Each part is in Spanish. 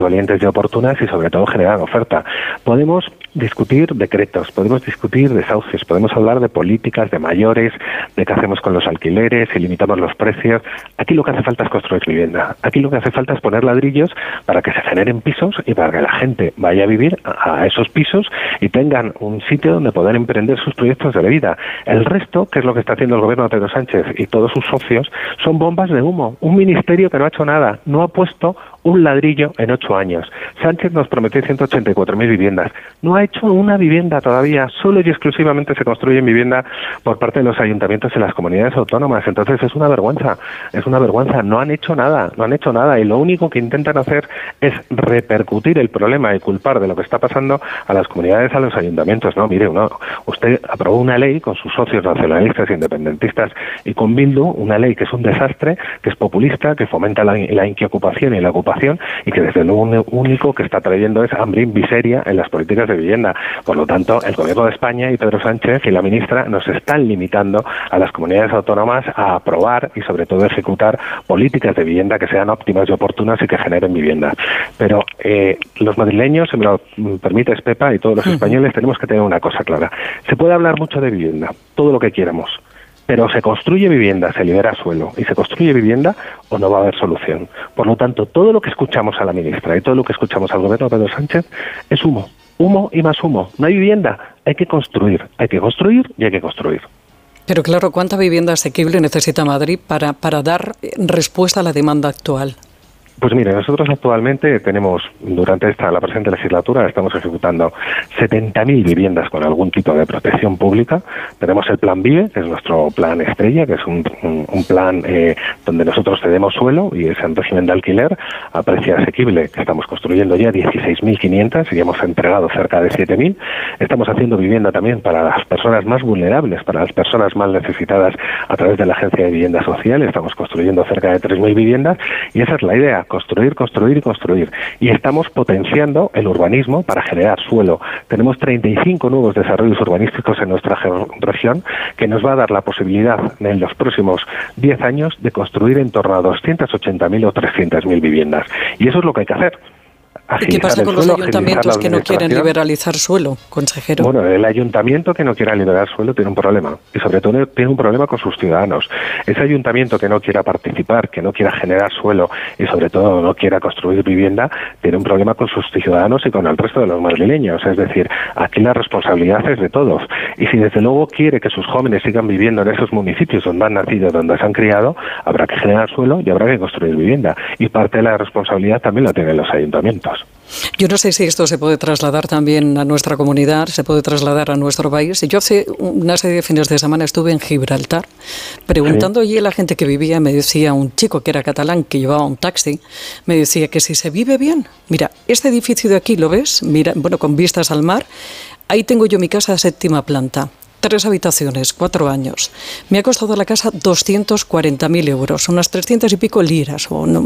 valientes y oportunas y sobre todo generar oferta. Podemos discutir decretos, podemos discutir desahucios, podemos hablar de políticas, de mayores, de qué hacemos con los alquileres, si limitamos los precios. Aquí lo que hace falta es construir vivienda. Aquí lo que hace falta es poner ladrillos para que se generen pisos y para que la gente vaya a vivir a esos pisos y tengan un sitio donde poder emprender sus proyectos de vida. El resto, que es lo que está haciendo el gobierno de Pedro Sánchez y todos sus socios, son bombas de humo. Un ministerio que no ha hecho nada, no ha puesto un ladrillo en 8 años. Sánchez nos prometió 184.000 viviendas. No ha hecho una vivienda todavía. Solo y exclusivamente se construyen vivienda por parte de los ayuntamientos y las comunidades autónomas. Entonces es una vergüenza. Es una vergüenza. No han hecho nada. No han hecho nada. Y lo único que intentan hacer es repercutir el problema y culpar de lo que está pasando a las comunidades, a los ayuntamientos. No, mire, usted aprobó una ley con sus socios nacionalistas, independentistas y con Bildu, una ley que es un desastre, que es populista, que fomenta la inquiocupación y la ocupación y que desde luego lo único que está trayendo es hambre y miseria en las políticas de vivienda. Por lo tanto, el Gobierno de España y Pedro Sánchez y la ministra nos están limitando a las comunidades autónomas a aprobar y sobre todo ejecutar políticas de vivienda que sean óptimas y oportunas y que generen vivienda. Pero los madrileños, si me lo permites, Pepa, y todos los españoles tenemos que tener una cosa clara. Se puede hablar mucho de vivienda, todo lo que quieramos, pero se construye vivienda, se libera suelo y se construye vivienda o no va a haber solución. Por lo tanto, todo lo que escuchamos a la ministra y todo lo que escuchamos al gobierno de Pedro Sánchez es humo, humo y más humo. No hay vivienda, hay que construir y hay que construir. Pero claro, ¿cuánta vivienda asequible necesita Madrid para dar respuesta a la demanda actual? Pues mire, nosotros actualmente tenemos, durante la presente legislatura, estamos ejecutando 70.000 viviendas con algún tipo de protección pública. Tenemos el Plan Vive, que es nuestro plan estrella, que es un plan donde nosotros cedemos suelo y es en régimen de alquiler a precio asequible, que estamos construyendo ya 16.500 y hemos entregado cerca de 7.000. Estamos haciendo vivienda también para las personas más vulnerables, para las personas más necesitadas a través de la Agencia de Vivienda Social. Estamos construyendo cerca de 3.000 viviendas y esa es la idea. Construir, construir y construir. Y estamos potenciando el urbanismo para generar suelo. Tenemos 35 nuevos desarrollos urbanísticos en nuestra región que nos va a dar la posibilidad en los próximos 10 años de construir en torno a 280.000 o 300.000 viviendas. Y eso es lo que hay que hacer. ¿Y qué pasa con los ayuntamientos que no quieren liberalizar suelo, consejero? Bueno, el ayuntamiento que no quiera liberar suelo tiene un problema, y sobre todo tiene un problema con sus ciudadanos. Ese ayuntamiento que no quiera participar, que no quiera generar suelo y sobre todo no quiera construir vivienda, tiene un problema con sus ciudadanos y con el resto de los madrileños. Es decir, aquí la responsabilidad es de todos. Y si desde luego quiere que sus jóvenes sigan viviendo en esos municipios donde han nacido, donde se han criado, habrá que generar suelo y habrá que construir vivienda. Y parte de la responsabilidad también la tienen los ayuntamientos. Yo no sé si esto se puede trasladar también a nuestra comunidad, se puede trasladar a nuestro país. Yo hace una serie de fines de semana estuve en Gibraltar preguntando allí a la gente que vivía. Me decía un chico que era catalán, que llevaba un taxi, me decía que si se vive bien. Mira, este edificio de aquí, ¿lo ves? Mira, bueno, con vistas al mar. Ahí tengo yo mi casa de 7ª planta. 3 habitaciones, 4 años. Me ha costado la casa 240.000 euros, unas 300 y pico libras.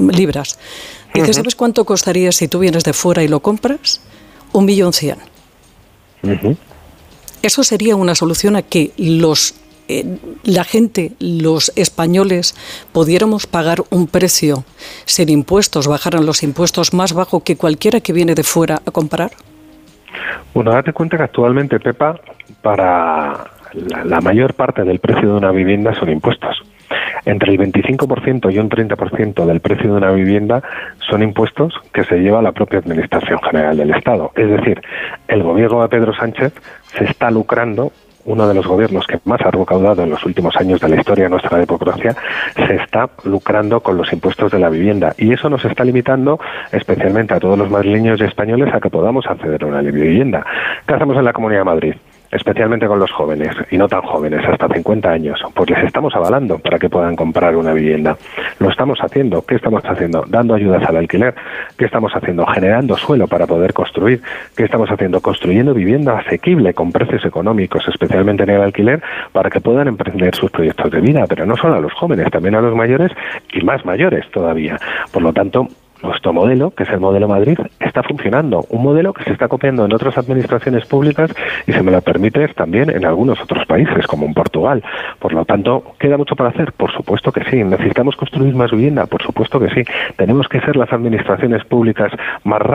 Dice, ¿sabes cuánto costaría si tú vienes de fuera y lo compras? 1.100.000. Eso sería una solución a que la gente, los españoles, pudiéramos pagar un precio sin impuestos, bajaran los impuestos más bajo que cualquiera que viene de fuera a comprar. Bueno, date cuenta que actualmente, Pepa, para la mayor parte del precio de una vivienda son impuestos. Entre el 25% y un 30% del precio de una vivienda son impuestos que se lleva la propia Administración General del Estado. Es decir, el gobierno de Pedro Sánchez se está lucrando. Uno de los gobiernos que más ha recaudado en los últimos años de la historia de nuestra democracia se está lucrando con los impuestos de la vivienda y eso nos está limitando especialmente a todos los madrileños y españoles a que podamos acceder a una vivienda. ¿Qué hacemos en la Comunidad de Madrid? Especialmente con los jóvenes y no tan jóvenes, hasta 50 años, pues les estamos avalando para que puedan comprar una vivienda. Lo estamos haciendo. ¿Qué estamos haciendo? Dando ayudas al alquiler. ¿Qué estamos haciendo? Generando suelo para poder construir. ¿Qué estamos haciendo? Construyendo vivienda asequible con precios económicos, especialmente en el alquiler, para que puedan emprender sus proyectos de vida, pero no solo a los jóvenes, también a los mayores y más mayores todavía. Por lo tanto, nuestro modelo, que es el modelo Madrid, está funcionando. Un modelo que se está copiando en otras administraciones públicas y, si me lo permites, también en algunos otros países, como en Portugal. Por lo tanto, ¿queda mucho para hacer? Por supuesto que sí. ¿Necesitamos construir más vivienda? Por supuesto que sí. ¿Tenemos que ser las administraciones públicas más